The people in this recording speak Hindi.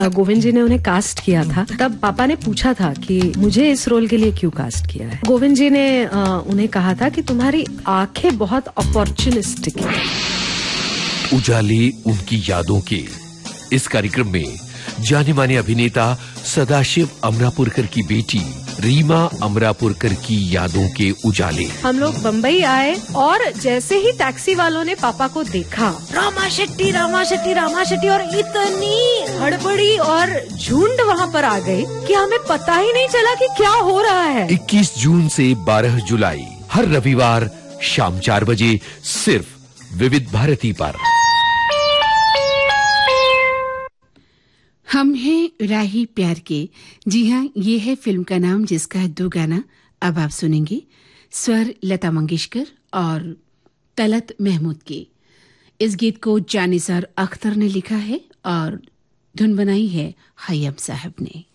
गोविंद जी ने उन्हें कास्ट किया था, तब पापा ने पूछा था कि मुझे इस रोल के लिए क्यों कास्ट किया है। गोविंद जी ने उन्हें कहा था कि तुम्हारी आंखें बहुत अपॉर्चुनिस्टिक हैं। उजाले उनकी यादों के इस कार्यक्रम में जाने माने अभिनेता सदाशिव अमरापुरकर की बेटी रीमा अमरापुरकर की यादों के उजाले। हम लोग बम्बई आए और जैसे ही टैक्सी वालों ने पापा को देखा, रामा शेट्टी रामा शेट्टी रामा शेट्टी, और इतनी हड़बड़ी और झुंड वहाँ पर आ गई कि हमें पता ही नहीं चला कि क्या हो रहा है। 21 जून से 12 जुलाई हर रविवार शाम 4 बजे सिर्फ विविध भारती पर। हम हैं राही प्यार के। जी हाँ, ये है फिल्म का नाम जिसका है 2 गाना अब आप सुनेंगे। स्वर लता मंगेशकर और तलत महमूद के। इस गीत को जानिसार अख्तर ने लिखा है और धुन बनाई है खय्यम साहब ने।